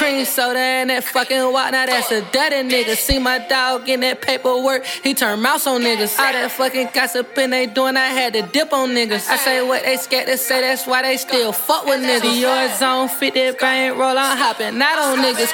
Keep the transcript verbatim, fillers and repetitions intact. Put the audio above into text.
cream soda and that fucking walk, now that's a dirty nigga. See my dog in that paperwork, he turn mouse on niggas. All that fucking gossiping they doing, I had to dip on niggas. I say what they scared to say, that's why they still fuck with niggas. Yours on fifty bank roll, I'm hopping, not on niggas.